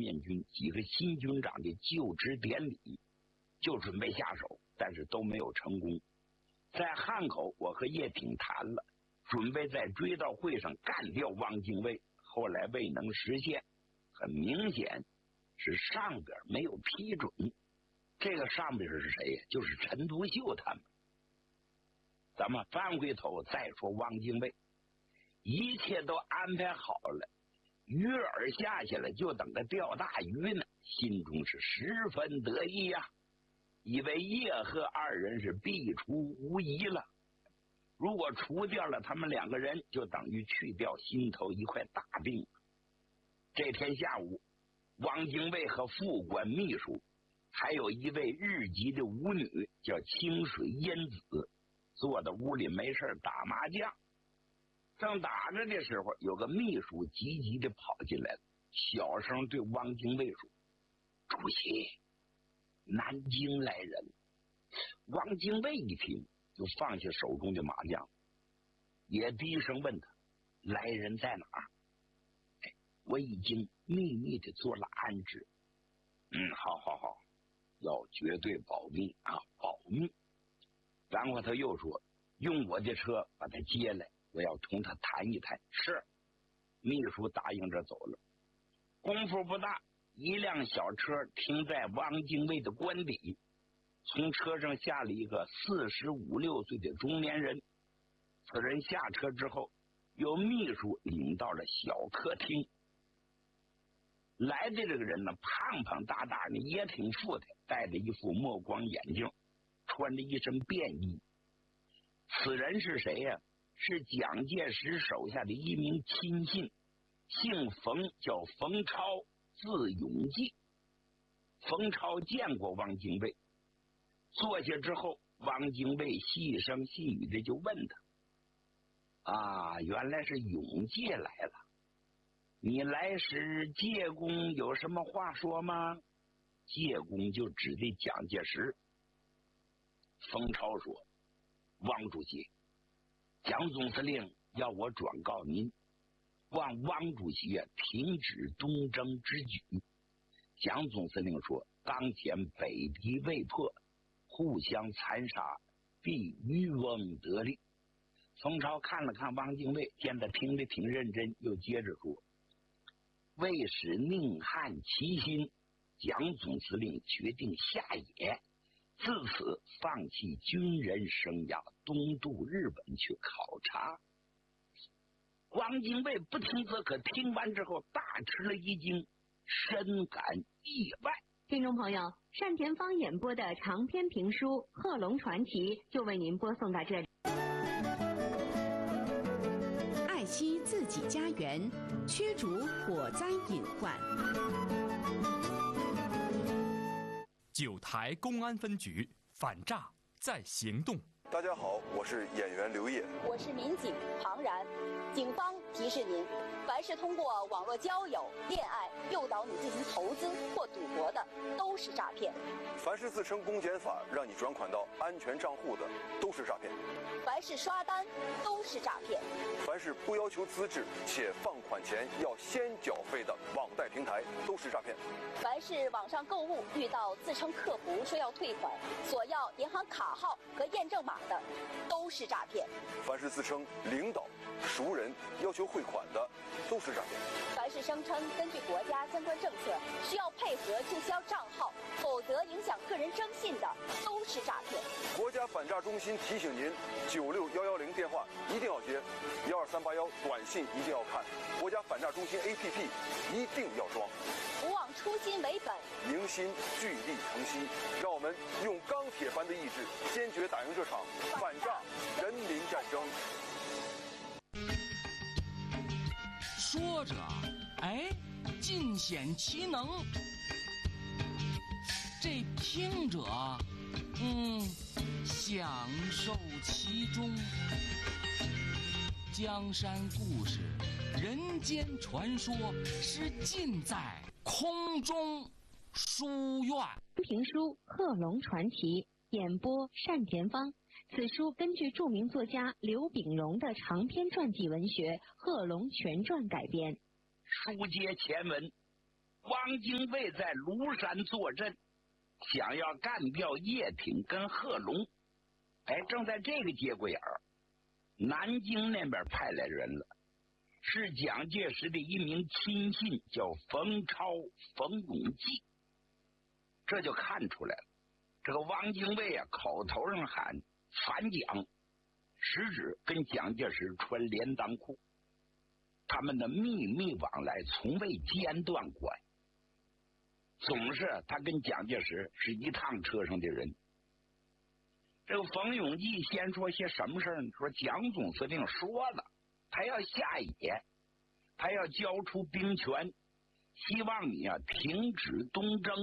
面军几个新军长的就职典礼，就准备下手，但是都没有成功。在汉口，我和叶挺谈了，准备在追悼会上干掉汪精卫，后来未能实现。很明显是上边没有批准。这个上边是谁呀？就是陈独秀他们。咱们翻回头再说汪精卫，一切都安排好了，鱼饵下去了，就等着钓大鱼呢，心中是十分得意呀，以为叶赫二人是必除无疑了。如果除掉了他们两个人，就等于去掉心头一块大病。这天下午，汪精卫和副官秘书还有一位日籍的舞女叫清水烟子，坐在屋里没事打麻将。正打着的时候，有个秘书急急的跑进来了，小声对汪精卫说：“主席，南京来人。”汪精卫一听就放下手中的麻将，也低声问他：“来人在哪儿？”“我已经秘密的做了安置。”“好，要绝对保密啊，保密。”然后他又说：“用我的车把他接来，我要同他谈一谈。”是。秘书答应着走了。功夫不大，一辆小车停在汪精卫的官邸，从车上下了一个45、6岁的中年人。此人下车之后，由秘书领到了小客厅。来的这个人呢，胖胖大大的，也挺富态，戴着一副墨光眼镜，穿着一身便衣。此人是谁呀？是蒋介石手下的一名亲信，姓冯，叫冯超，字永济。冯超见过汪精卫，坐下之后，汪精卫细声细语的就问他：“啊，原来是永济来了。你来时介公有什么话说吗？”介公就指的蒋介石。冯超说：“汪主席，蒋总司令要我转告您，望汪主席停止东征之举。蒋总司令说，当前北敌未破，互相残杀，必渔翁得利。”冯超看了看汪精卫，见他听得挺认真，又接着说：“为使宁汉齐心，蒋总司令决定下野，自此放弃军人生涯，东渡日本去考察。”汪精卫不听则可，听完之后大吃了一惊，深感意外。 听众朋友，单田芳演播的长篇评书《贺龙传奇》就为您播送到这里。 爱惜自己家园，驱逐火灾隐患。 九台公安分局反诈在行动。 大家好，我是演员刘烨， 我是民警庞然。警方提示您，凡是通过网络交友、恋爱诱导你进行投资或赌博的，都是诈骗； 凡是自称公检法让你转款到安全账户的，都是诈骗； 凡是刷单，都是诈骗； 凡是不要求资质且放款前要先缴费的网贷平台，都是诈骗； 凡是网上购物遇到自称客服说要退款，索要银行卡号和验证码的，都是诈骗； 凡是自称领导、熟人要求汇款的，都是诈骗； 凡是声称根据国家相关政策需要配合注销账号，否则影响个人征信的，都是诈骗。 国家反诈中心提醒您，96110电话一定要接，12381短信一定要看，国家反诈中心 APP 一定要装。 不忘初心为本， 凝心聚力成溪，让我们用钢铁般的意志，坚决打赢这场反诈人民战争。 说着，尽显其能；这听着，享受其中。江山故事、人间传说，是尽在空中书院。 评书《贺龙传奇》演播单田芳。此书根据著名作家刘秉荣的长篇传记文学《贺龙全传》改编。 书接前文， 汪精卫在庐山坐镇，想要干掉叶挺跟贺龙。正在这个节骨眼儿，南京那边派来人了，是蒋介石的一名亲信，叫冯超、冯永济。这就看出来了，这个汪精卫啊，口头上喊反蒋，实质跟蒋介石穿连裆裤，他们的秘密往来从未间断过，总是他跟蒋介石是一趟车上的人。这个冯永济先说些什么事呢？说蒋总司令说了，他要下野，他要交出兵权，希望你啊停止东征。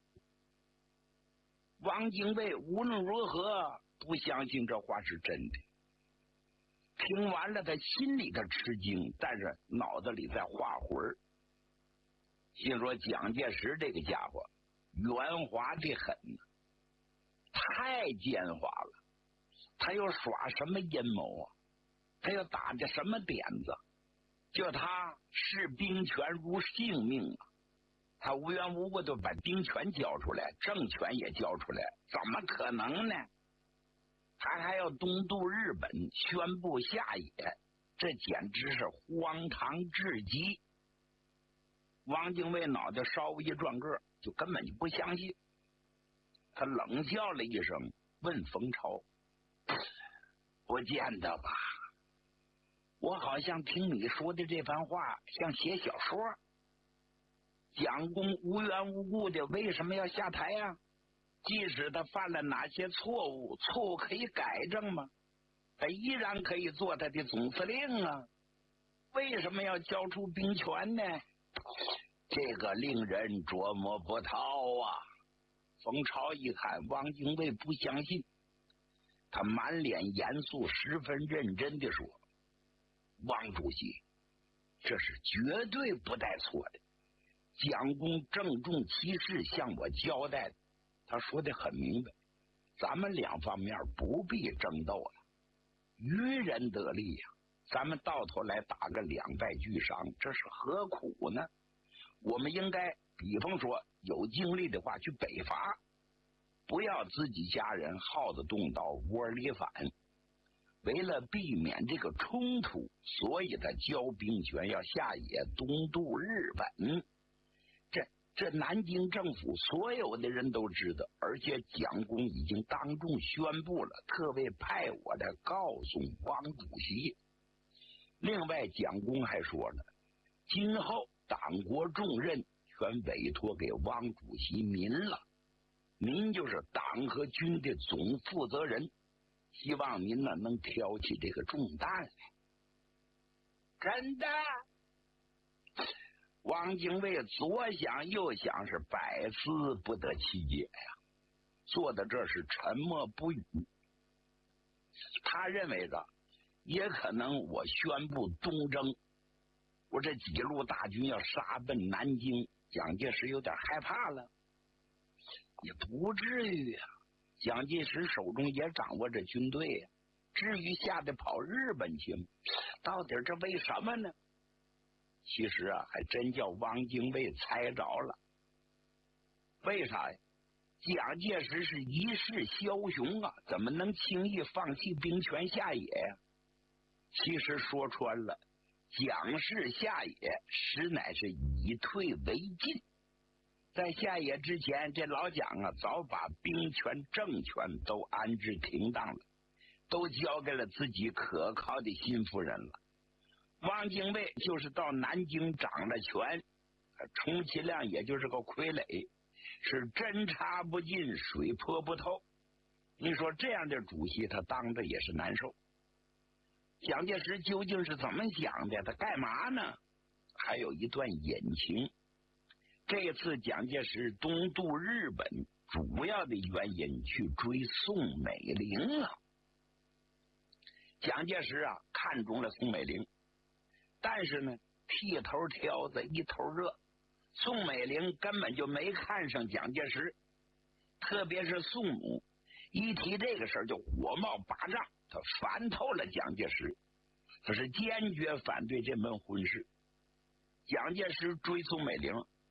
汪精卫无论如何不相信这话是真的，听完了他心里头吃惊，但是脑子里在画魂儿，心说蒋介石这个家伙圆滑的很，太奸猾了，他又耍什么阴谋啊？他又打着什么点子？就他视兵权如性命啊！他无缘无故就把兵权交出来，政权也交出来，怎么可能呢？他还要东渡日本，宣布下野，这简直是荒唐至极。汪精卫脑袋稍微一转个，就根本就不相信。他冷笑了一声，问冯超：“不见得吧？我好像听你说的这番话像写小说。蒋公无缘无故的为什么要下台啊？即使他犯了哪些错误，错误可以改正吗？他依然可以做他的总司令啊！为什么要交出兵权呢？这个令人琢磨不透啊！”冯超一看汪精卫不相信，他满脸严肃，十分认真地说：“汪主席，这是绝对不带错的。蒋公郑重其事向我交代，他说的很明白，咱们两方面不必争斗了，渔人得利呀，咱们到头来打个两败俱伤，这是何苦呢？我们应该比方说有精力的话去北伐，不要自己家人耗子动刀窝里反。为了避免这个冲突，所以他交兵权要下野东渡日本。这南京政府所有的人都知道，而且蒋公已经当众宣布了，特别派我来告诉汪主席。另外蒋公还说了，今后党国重任全委托给汪主席您了，您就是党和军的总负责人，希望您呢能挑起这个重担来。真的？汪精卫左想右想，是百思不得其解呀。坐在这是沉默不语。他认为的，也可能我宣布东征，我这几路大军要杀奔南京，蒋介石有点害怕了。也不至于啊，蒋介石手中也掌握着军队呀，至于吓得跑日本去吗？到底这为什么呢？其实啊，还真叫汪精卫猜着了。为啥呀？蒋介石是一世枭雄啊，怎么能轻易放弃兵权下野呀？其实说穿了，蒋氏下野实乃是以退为进。在下野之前，这老蒋啊，早把兵权政权都安置停当了，都交给了自己可靠的心腹人了。汪精卫就是到南京掌了权，充其量也就是个傀儡，是针插不进，水泼不透。你说这样的主席，他当着也是难受。蒋介石究竟是怎么想的？他干嘛呢？还有一段隐情。这次蒋介石东渡日本，主要的原因去追宋美龄啊。蒋介石啊看中了宋美龄，但是呢，剃头挑子一头热，宋美龄根本就没看上蒋介石，特别是宋母，一提这个事儿就火冒八丈，他烦透了蒋介石，他是坚决反对这门婚事。蒋介石追宋美龄，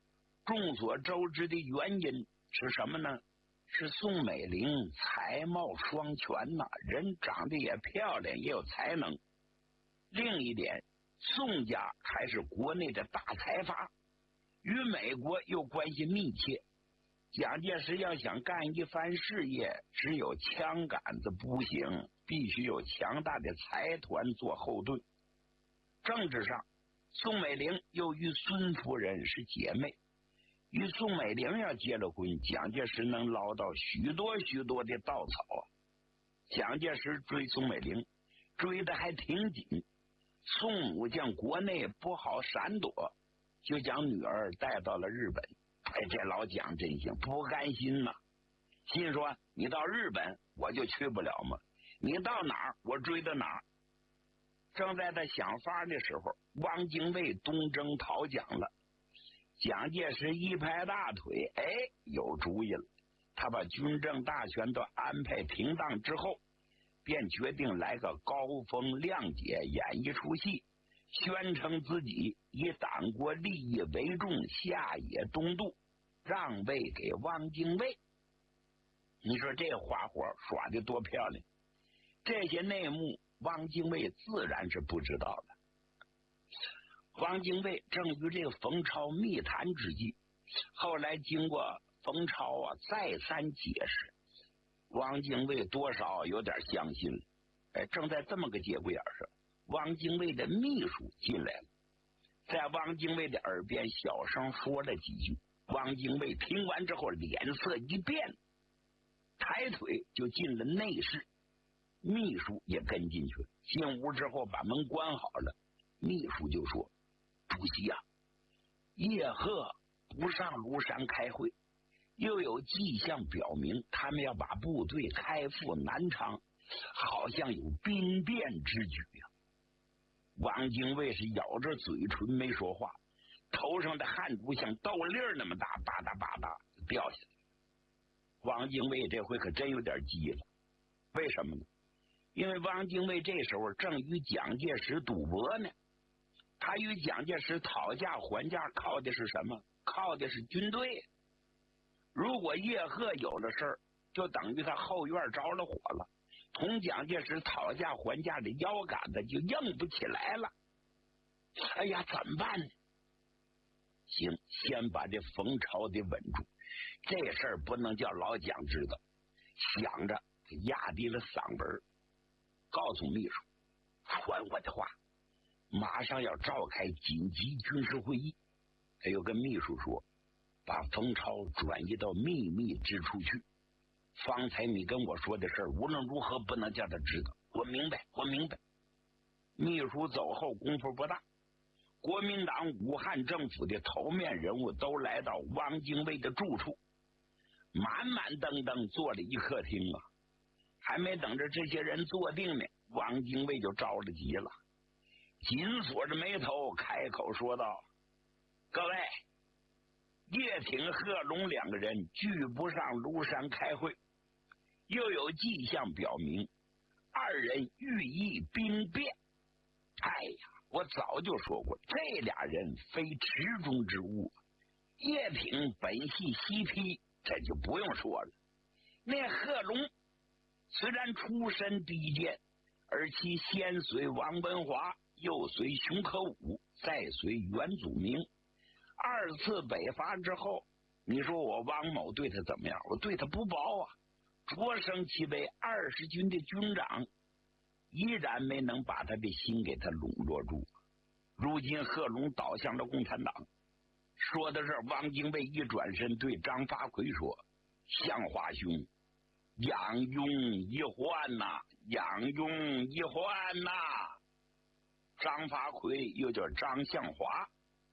众所周知的原因是什么呢？是宋美龄才貌双全呐，人长得也漂亮，也有才能。另一点，宋家还是国内的大财阀，与美国又关系密切。蒋介石要想干一番事业，只有枪杆子不行，必须有强大的财团做后盾。政治上，宋美龄又与孙夫人是姐妹，与宋美龄要结了婚，蒋介石能捞到许多许多的稻草啊。蒋介石追宋美龄追得还挺紧，宋母见国内不好闪躲，就将女儿带到了日本。这老蒋真行，不甘心呐，心说你到日本我就去不了吗？你到哪儿我追到哪儿。正在他想法的时候，汪精卫东征讨蒋了。蒋介石一拍大腿，有主意了。他把军政大权都安排停当之后，便决定来个高风亮节，演一出戏，宣称自己以党国利益为重，下野东渡，让位给汪精卫。你说这花活耍得多漂亮！这些内幕，汪精卫自然是不知道的。汪精卫正于这个冯超密谈之际，后来经过冯超再三解释，汪精卫多少有点相信了。正在这么个节骨眼上，汪精卫的秘书进来了，在汪精卫的耳边小声说了几句。汪精卫听完之后脸色一变，抬腿就进了内室，秘书也跟进去了。进屋之后把门关好了，秘书就说：主席啊，叶赫不上庐山开会，又有迹象表明他们要把部队开赴南昌，好像有兵变之举呀。汪精卫是咬着嘴唇没说话，头上的汗珠像豆粒儿那么大，吧嗒吧嗒掉下来。汪精卫这回可真有点急了，为什么呢？因为汪精卫这时候正与蒋介石赌博呢。他与蒋介石讨价还价靠的是什么？靠的是军队。如果叶赫有了事儿，就等于他后院着了火了，同蒋介石讨价还价的腰杆子就硬不起来了。哎呀，怎么办呢？行，先把这冯超的稳住，这事儿不能叫老蒋知道。想着压低了嗓门，告诉秘书，传我的话，马上要召开紧急军事会议。他又跟秘书说，把冯超转移到秘密之处去。方才你跟我说的事儿，无论如何不能叫他知道。我明白，我明白。秘书走后功夫不大，国民党武汉政府的头面人物都来到汪精卫的住处，满满登登坐了一客厅啊。还没等着这些人坐定呢，汪精卫就着了急了，紧锁着眉头开口说道：各位，叶挺、贺龙两个人拒不上庐山开会，又有迹象表明二人寓意兵变。哎呀，我早就说过，这俩人非池中之物。叶挺本系西皮，这就不用说了。那贺龙虽然出身低贱，而其先随王文华，又随熊可武，再随袁祖明，二次北伐之后，你说我汪某对他怎么样？我对他不薄啊，擢升其为20军的军长，依然没能把他的心给他笼络住。如今贺龙倒向了共产党。说到这儿，汪精卫一转身对张发奎说：向华兄，养拥一患呐，养拥一患呐。张发奎又叫张向华。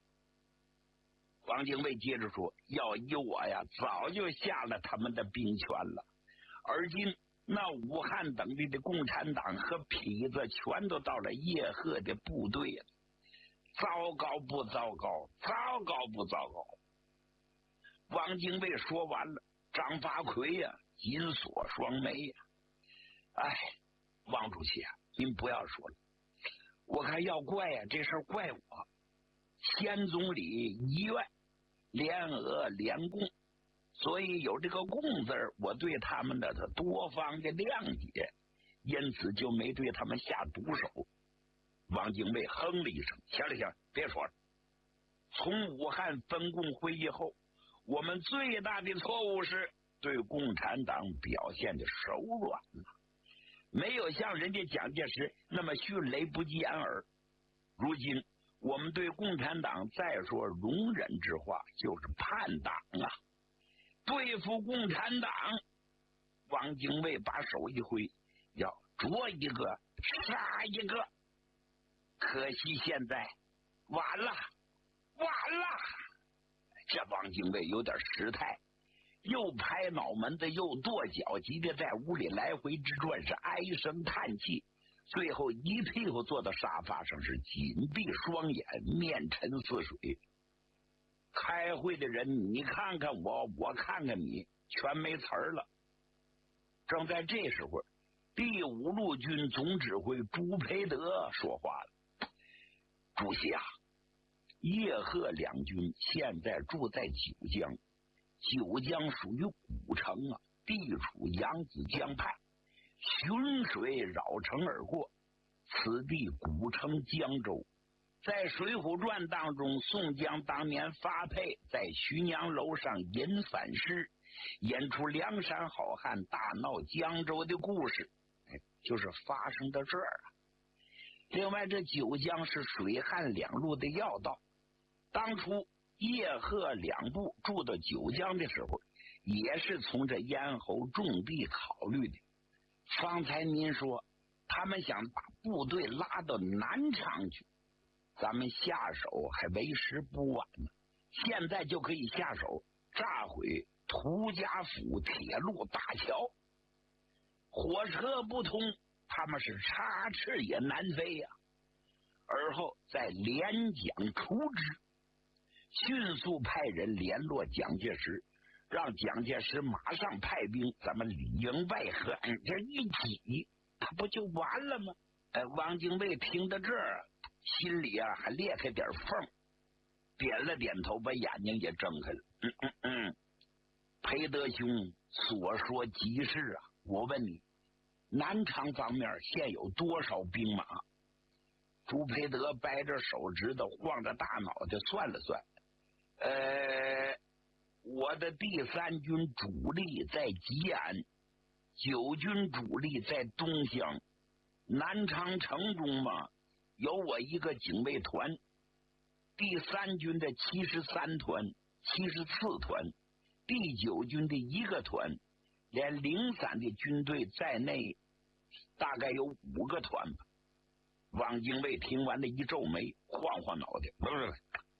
汪精卫接着说：要依我呀，早就下了他们的兵权了。而今那武汉等地的共产党和痞子全都到了叶赫的部队了。糟糕不糟糕？糟糕不糟糕？汪精卫说完了，张发奎呀，紧锁双眉呀。哎，汪主席啊，您不要说了，我看要怪呀，这事儿怪我。先总理遗愿联俄联共，所以有这个共字，我对他们的多方的谅解，因此就没对他们下毒手。汪精卫哼了一声，行了行了，别说了。从武汉分共会议后，我们最大的错误是对共产党表现的手软了，没有像人家蒋介石那么迅雷不及掩耳。如今我们对共产党再说容忍之话，就是叛党啊！对付共产党，汪精卫把手一挥，要捉一个杀一个。可惜现在晚了。这汪精卫有点失态，又拍脑门子又跺脚，急得在屋里来回直转，是唉声叹气。最后一屁股坐到沙发上，是紧闭双眼，面沉似水。开会的人你看看我，我看看你，全没词儿了。正在这时候，第5路军总指挥朱培德说话了：“主席啊，叶赫两军现在住在九江，九江属于古城啊，地处扬子江畔，浔水绕城而过，此地古称江州。在《水浒传》当中，宋江当年发配在徐娘楼上吟反诗，演出梁山好汉大闹江州的故事，就是发生在这儿啊。另外，这九江是水汉两路的要道。当初叶赫两部住到九江的时候，也是从这咽喉种地考虑的。方才您说他们想把部队拉到南昌去，咱们下手还为时不晚呢。现在就可以下手炸毁涂家府铁路大桥，火车不通，他们是插翅也难飞呀。而后再连蒋除之，迅速派人联络蒋介石，让蒋介石马上派兵，咱们里应外合，这一挤，他不就完了吗？汪精卫听到这儿，心里还裂开点缝，点了点头，把眼睛也睁开了。裴德兄所说极是啊。我问你，南昌方面现有多少兵马？朱培德掰着手指头，晃着大脑袋算了算，我的第3军主力在吉安，9军主力在东乡，南昌城中嘛，有我一个警卫团，第3军的73团、74团，第9军的1个团，连零散的军队在内，大概有5个团吧。汪精卫听完了一皱眉，晃晃脑袋，不是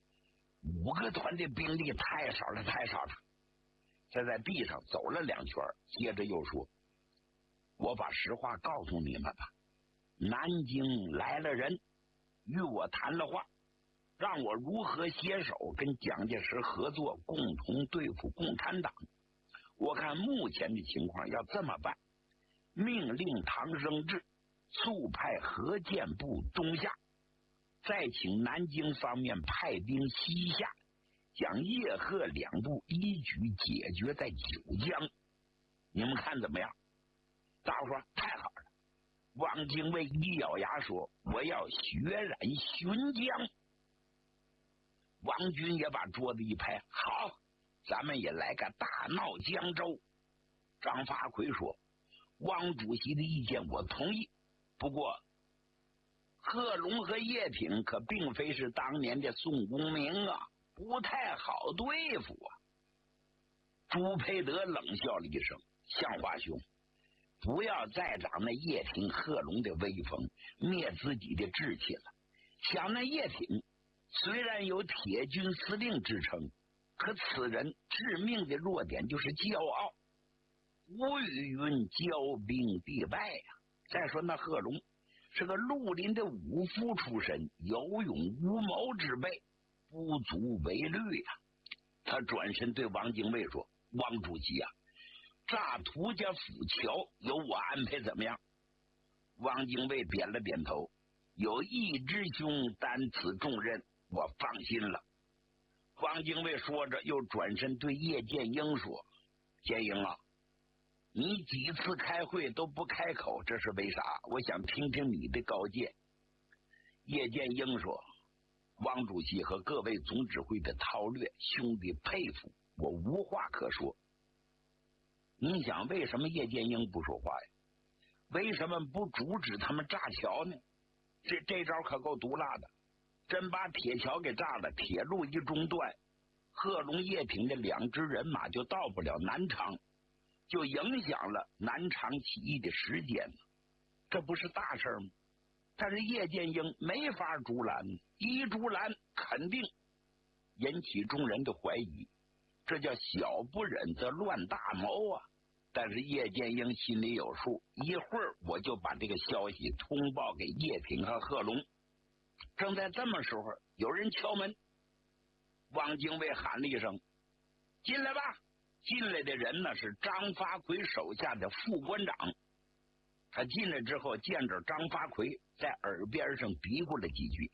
5个团的兵力太少了，太少了。再在地上走了2圈，接着又说：“我把实话告诉你们吧，南京来了人，与我谈了话，让我如何携手跟蒋介石合作，共同对付共产党。我看目前的情况要这么办：命令唐生智速派河建部东下，再请南京方面派兵西下，将叶赫两部一举解决在九江。你们看怎么样？”大伙说：“太好了！”汪精卫一咬牙说：“我要血染浔江。”王军也把桌子一拍：“好，咱们也来个大闹江州。”张发奎说：“汪主席的意见我同意，不过贺龙和叶挺可并非是当年的宋公明啊，不太好对付啊。”朱培德冷笑了一声：“向华兄，不要再长那叶挺、贺龙的威风，灭自己的志气了。想那叶挺虽然有铁军司令之称，可此人致命的弱点就是骄傲。吴语云：骄兵必败呀。再说那贺龙是个绿林的武夫出身，有勇无谋之辈，不足为虑呀。”他转身对汪精卫说：“汪主席啊，炸涂家府桥由我安排，怎么样？”汪精卫点了点头：“有义之兄担此重任，我放心了。” 汪精卫说着，又转身对叶剑英说：“剑英啊，你几次开会都不开口，这是为啥？我想听听你的高见。”叶剑英说：“汪主席和各位总指挥的韬略，兄弟佩服，我无话可说。”你想为什么叶剑英不说话呀？为什么不阻止他们炸桥呢？这招可够毒辣的，真把铁桥给炸了，铁路一中断，贺龙叶挺的2支人马就到不了南昌，就影响了南昌起义的时间，这不是大事吗？但是叶剑英没法阻拦，一阻拦肯定引起众人的怀疑，这叫小不忍则乱大谋啊！但是叶剑英心里有数，一会儿我就把这个消息通报给叶挺和贺龙。正在这么时候，有人敲门，汪精卫喊了一声：“进来吧！”进来的人呢是张发奎手下的副官长。他进来之后，见着张发奎，在耳边上嘀咕了几句。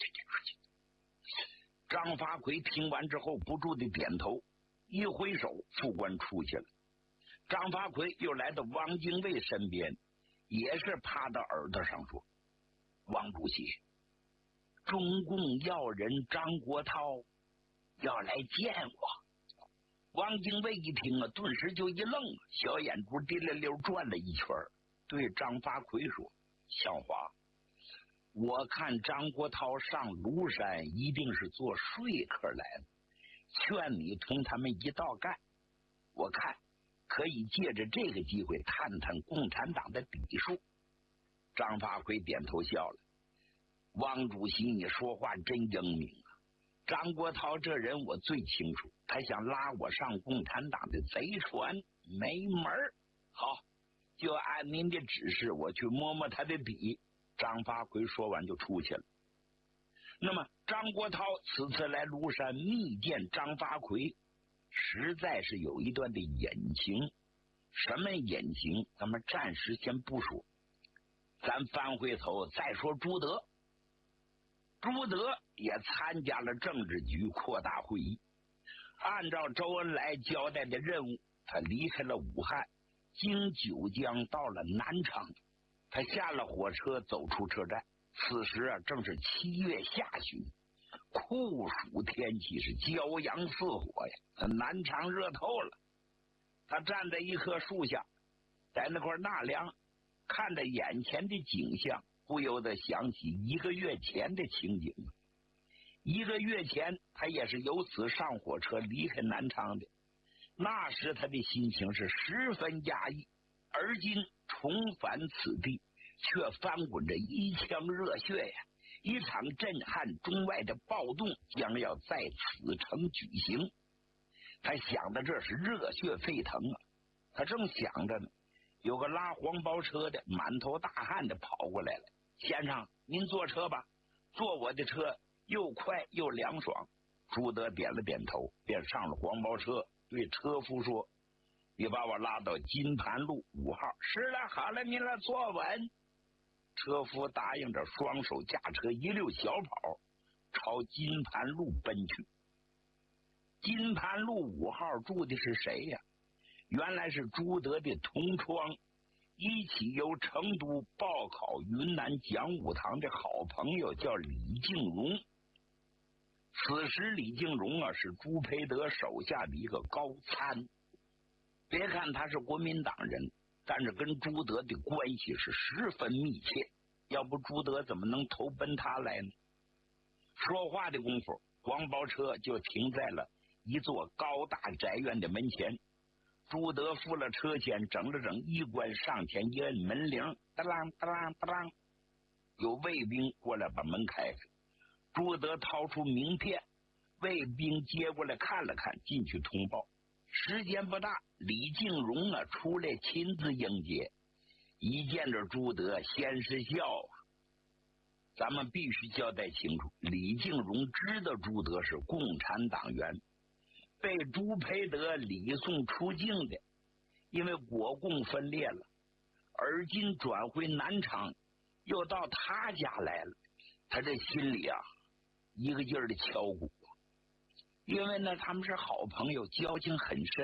张发奎听完之后不住的点头，一挥手，副官出去了。张发奎又来到汪精卫身边，也是趴到耳朵上说：“汪主席，中共要人张国焘要来见我。”汪精卫一听啊，顿时就一愣，小眼珠滴溜溜转了一圈，对张发奎说：“向华，我看张国焘上庐山一定是做说客来了，劝你同他们一道干。我看可以借着这个机会探探共产党的底数。”张发奎点头笑了：“汪主席，你说话真英明啊！张国焘这人我最清楚，他想拉我上共产党的贼船，没门儿。好，就按您的指示，我去摸摸他的底。”张发奎说完就出去了。那么张国焘此次来庐山密见张发奎，实在是有一段的隐情。什么隐情咱们暂时先不说，咱翻回头再说朱德。朱德也参加了政治局扩大会议，按照周恩来交代的任务，他离开了武汉，经九江到了南昌。他下了火车，走出车站，此时啊正是7月下旬，酷暑天气是骄阳似火呀，南昌热透了。他站在一棵树下，在那块纳凉，看着眼前的景象，不由得想起1个月前的情景。1个月前他也是由此上火车离开南昌的，那时他的心情是十分压抑，而今重返此地，却翻滚着一腔热血呀！一场震撼中外的暴动将要在此城举行。他想的这是热血沸腾啊！他正想着呢，有个拉黄包车的满头大汗的跑过来了：“先生，您坐车吧，坐我的车又快又凉爽。”朱德点了点头，便上了黄包车，对车夫说：“你把我拉到金盘路5号。”“是了，好了，您了，坐稳。”车夫答应着，双手驾车一溜小跑，朝金盘路奔去。金盘路5号住的是谁呀？原来是朱德的同窗，一起由成都报考云南讲武堂的好朋友，叫李敬荣。此时李敬荣啊是朱培德手下的一个高参，别看他是国民党人，但是跟朱德的关系是十分密切，要不朱德怎么能投奔他来呢？说话的功夫，黄包车就停在了一座高大宅院的门前。朱德付了车钱，整了整衣冠，上前一摁门铃，当啷当啷当啷，有卫兵过来把门开开。朱德掏出名片，卫兵接过来看了看，进去通报。时间不大，李敬荣啊出来亲自迎接。一见着朱德，先是笑啊。咱们必须交代清楚，李敬荣知道朱德是共产党员，被朱培德礼送出境的，因为国共分裂了，而今转回南昌，又到他家来了，他这心里啊一个劲儿的敲鼓。 因为呢他们是好朋友，交情很深。